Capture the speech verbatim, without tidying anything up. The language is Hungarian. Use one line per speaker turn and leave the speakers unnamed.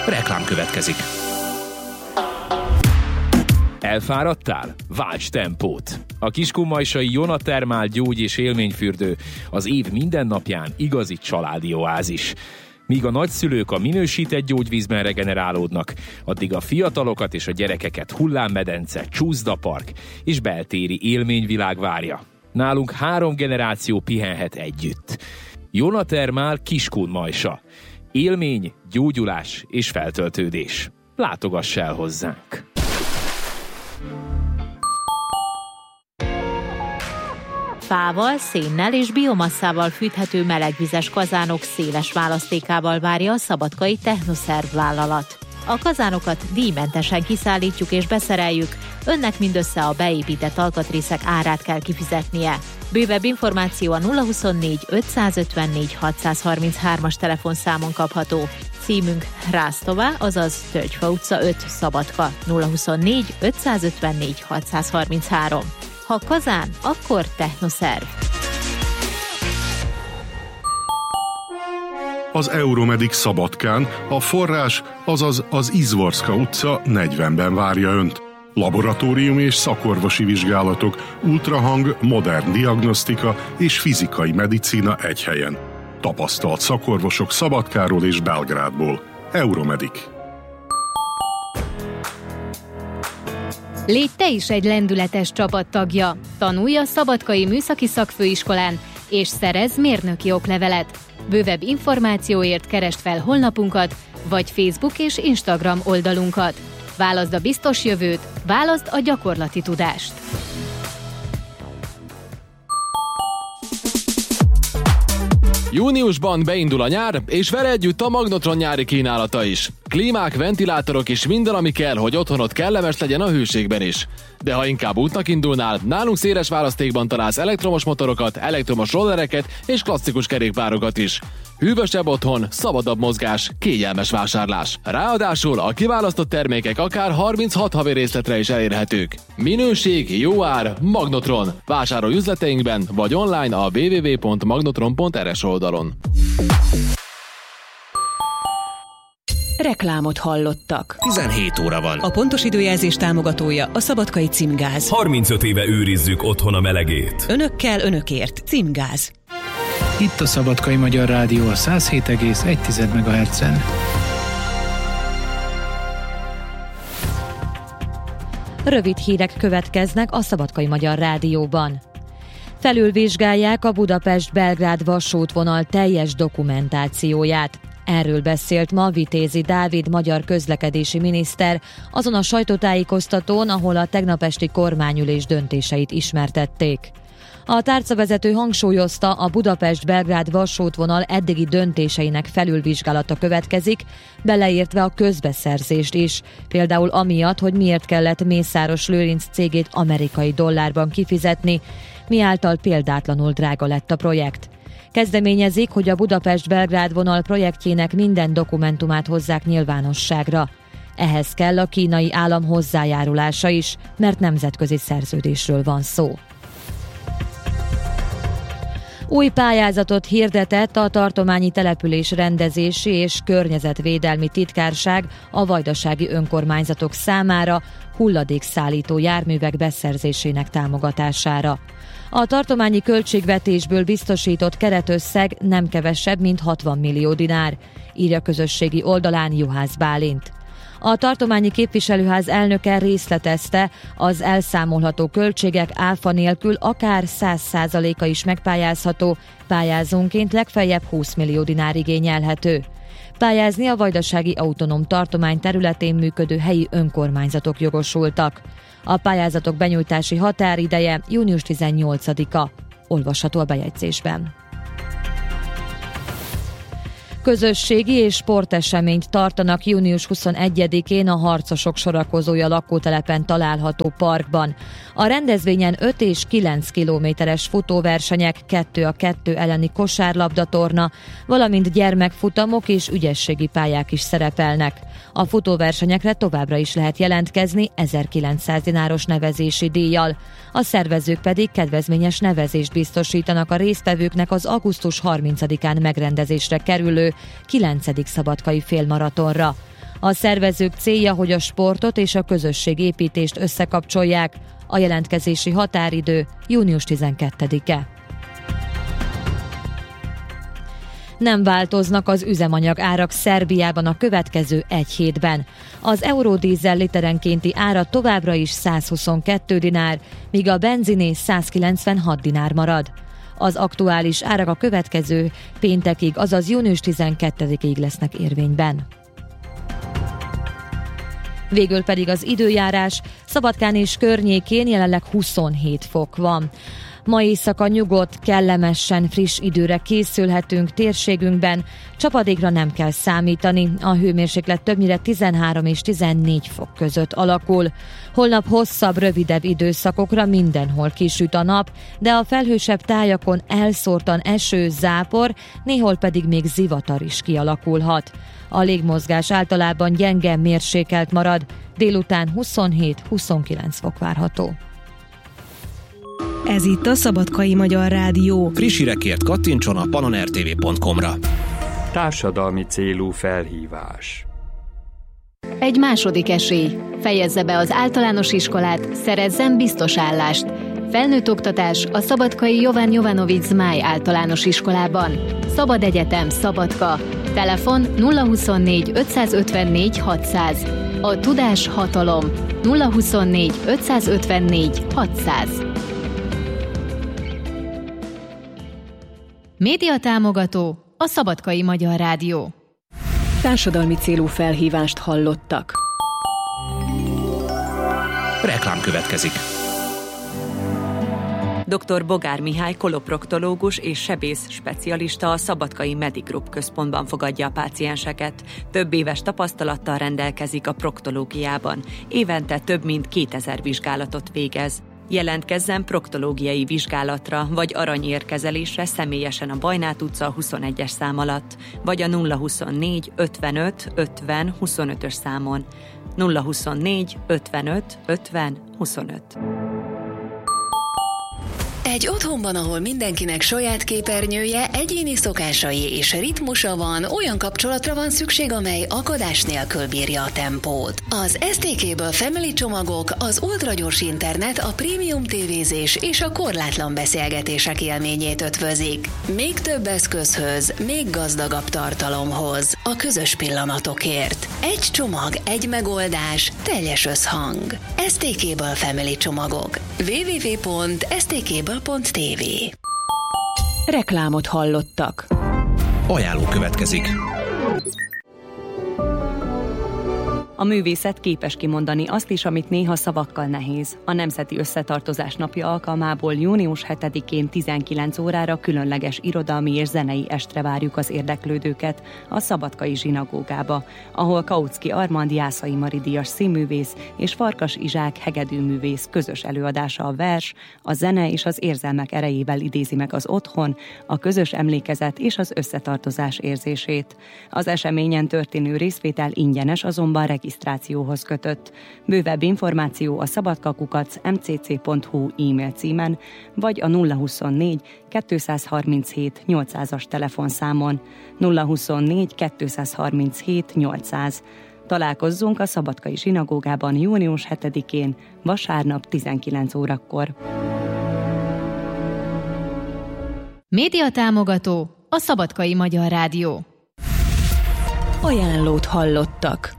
Reklám következik. Elfáradtál? Válts tempót! A kiskunmajsai Jonatermál gyógy- és élményfürdő az év minden napján igazi családi oázis. Míg a nagyszülők a minősített gyógyvízben regenerálódnak, addig a fiatalokat és a gyerekeket hullámmedence, csúszdapark és beltéri élményvilág várja. Nálunk három generáció pihenhet együtt. Jonatermál Kiskunmajsa. Élmény, gyógyulás és feltöltődés. Látogass el hozzánk!
Fával, szénnel és biomasszával fűthető melegvizes kazánok széles választékával várja a szabadkai Technoszerv vállalat. A kazánokat díjmentesen kiszállítjuk és beszereljük, önnek mindössze a beépített alkatrészek árát kell kifizetnie. Bővebb információ a nulla huszonnégy ötszázötvennégy hatszázharminchárom-as telefonszámon kapható. Címünk Rásztová, azaz Tölgyfa utca öt, Szabadka, nulla huszonnégy ötszázötvennégy hatszázharminchárom. Ha kazán, akkor Technoszerv.
Az Euromedic Szabadkán a forrás, azaz az Izvorska utca negyvenben várja Önt. Laboratórium és szakorvosi vizsgálatok, ultrahang, modern diagnosztika és fizikai medicína egy helyen. Tapasztalt szakorvosok Szabadkáról és Belgrádból. Euromedic.
Légy te is egy lendületes csapattagja. Tanulj a Szabadkai Műszaki Szakfőiskolán, és szerezz mérnöki oklevelet. Bővebb információért keresd fel honlapunkat, vagy Facebook és Instagram oldalunkat. Válaszd a biztos jövőt, válaszd a gyakorlati tudást.
Júniusban beindul a nyár, és vele együtt a Magnotron nyári kínálata is. Klímák, ventilátorok és minden, ami kell, hogy otthonod kellemes legyen a hőségben is. De ha inkább útnak indulnál, nálunk széles választékban találsz elektromos motorokat, elektromos rollereket és klasszikus kerékpárokat is. Hűvösebb otthon, szabadabb mozgás, kényelmes vásárlás. Ráadásul a kiválasztott termékek akár harminchat havi részletre is elérhetők. Minőség, jó ár, Magnotron. Vásárolj üzleteinkben, vagy online a double-u double-u double-u pont magnotron pont r s oldalon.
Reklámot hallottak.
tizenhét óra van.
A pontos időjelzés támogatója a Szabadkai Címgáz.
harmincöt éve őrizzük otthon a melegét.
Önökkel, önökért. Címgáz.
Itt a Szabadkai Magyar Rádió a száz hét egész egy megahertzen.
Rövid hírek következnek a Szabadkai Magyar Rádióban. Felülvizsgálják a Budapest-Belgrád vasútvonal teljes dokumentációját. Erről beszélt ma Vitézi Dávid magyar közlekedési miniszter azon a sajtótájékoztatón, ahol a tegnap esti kormányülés döntéseit ismertették. A tárcavezető hangsúlyozta, a Budapest-Belgrád vasútvonal eddigi döntéseinek felülvizsgálata következik, beleértve a közbeszerzést is, például amiatt, hogy miért kellett Mészáros Lőrinc cégét amerikai dollárban kifizetni, miáltal példátlanul drága lett a projekt. Kezdeményezik, hogy a Budapest-Belgrád vonal projektjének minden dokumentumát hozzák nyilvánosságra. Ehhez kell a kínai állam hozzájárulása is, mert nemzetközi szerződésről van szó. Új pályázatot hirdetett a Tartományi Település Rendezési és Környezetvédelmi Titkárság a vajdasági önkormányzatok számára hulladékszállító járművek beszerzésének támogatására. A tartományi költségvetésből biztosított keretösszeg nem kevesebb, mint hatvan millió dinár, írja közösségi oldalán Juhász Bálint. A tartományi képviselőház elnöke részletezte, az elszámolható költségek áfa nélkül akár száz százaléka is megpályázható, pályázónként legfeljebb húsz millió dinár igényelhető. Pályázni a vajdasági autonóm tartomány területén működő helyi önkormányzatok jogosultak. A pályázatok benyújtási határideje június tizennyolcadika. Olvasható a bejegyzésben. Közösségi és sporteseményt tartanak június huszonegyedikén a Harcosok sorakozója lakótelepen található parkban. A rendezvényen öt és kilenc kilométeres futóversenyek, kettő a kettő elleni kosárlabdatorna, valamint gyermekfutamok és ügyességi pályák is szerepelnek. A futóversenyekre továbbra is lehet jelentkezni ezerkilencszáz dináros nevezési díjjal. A szervezők pedig kedvezményes nevezést biztosítanak a résztvevőknek az augusztus harmincadikán megrendezésre kerülő kilencedik szabadkai félmaratonra. A szervezők célja, hogy a sportot és a közösségépítést összekapcsolják. A jelentkezési határidő június tizenkettedike. Nem változnak az üzemanyag árak Szerbiában a következő egy hétben. Az eurodízel literenkénti ára továbbra is százhuszonkettő dinár, míg a benziné százkilencvenhat dinár marad. Az aktuális árak a következő péntekig, azaz június tizenkettedikéig lesznek érvényben. Végül pedig az időjárás. Szabadkán és környékén jelenleg huszonhét fok van. Ma éjszaka nyugodt, kellemesen friss időre készülhetünk térségünkben, csapadékra nem kell számítani, a hőmérséklet többnyire tizenhárom és tizennégy fok között alakul. Holnap hosszabb, rövidebb időszakokra mindenhol kisüt a nap, de a felhősebb tájakon elszórtan eső, zápor, néhol pedig még zivatar is kialakulhat. A légmozgás általában gyenge, mérsékelt marad, délután huszonhét-huszonkilenc fok várható.
Ez itt a Szabadkai Magyar Rádió.
Friss hírekért kattintson a panoner té vé pont com-ra.
Társadalmi célú felhívás.
Egy második esély. Fejezze be az általános iskolát, szerezzen biztos állást. Felnőtt oktatás a Szabadkai Jovan Jovanovics Zmáj általános iskolában. Szabad Egyetem Szabadka. Telefon nulla huszonnégy ötszázötvennégy hatszáz. A tudás hatalom. nulla huszonnégy ötszázötvennégy hatszáz. Média támogató a Szabadkai Magyar Rádió.
Társadalmi célú felhívást hallottak.
Reklám következik.
doktor Bogár Mihály koloproktológus és sebész specialista a Szabadkai Medigroup központban fogadja a pácienseket. Több éves tapasztalattal rendelkezik a proktológiában. Évente több mint kétezer vizsgálatot végez. Jelentkezzen proktológiai vizsgálatra vagy aranyérkezelésre személyesen a Bajnát utca huszonegyes szám alatt, vagy a nulla huszonnégy ötvenöt ötven huszonötös számon. nulla huszonnégy ötvenöt ötven huszonöt.
Egy otthonban, ahol mindenkinek saját képernyője, egyéni szokásai és ritmusa van, olyan kapcsolatra van szükség, amely akadás nélkül bírja a tempót. Az es té ká-ből Family csomagok, az ultragyors internet, a prémium tévézés és a korlátlan beszélgetések élményét ötvözik. Még több eszközhöz, még gazdagabb tartalomhoz, a közös pillanatokért. Egy csomag, egy megoldás, teljes összhang. es té ká-ből Family csomagok. double-u double-u double-u pont es té ká ből pont té vé.
Reklámot hallottak.
Ajánló következik.
A művészet képes kimondani azt is, amit néha szavakkal nehéz. A Nemzeti Összetartozás napja alkalmából június hetedikén tizenkilenc órára különleges irodalmi és zenei estre várjuk az érdeklődőket a Szabadkai zsinagógába, ahol Kautsky Armand Jászai Mari díjas színművész és Farkas Izsák hegedűművész közös előadása a vers, a zene és az érzelmek erejével idézi meg az otthon, a közös emlékezet és az összetartozás érzését. Az eseményen történő részvétel ingyenes, azonban regisztrációhoz kötött. Bővebb információ a szabadkakukac em cé cé pont hú e-mail címen, vagy a nulla huszonnégy kettőszázharminchét nyolcszázas telefonszámon nulla huszonnégy kettőszázharminchét nyolcszáz. Találkozzunk a Szabadkai zsinagógában június hetedikén, vasárnap tizenkilenc órakor.
Média támogató a Szabadkai Magyar Rádió.
Ajánlót hallottak.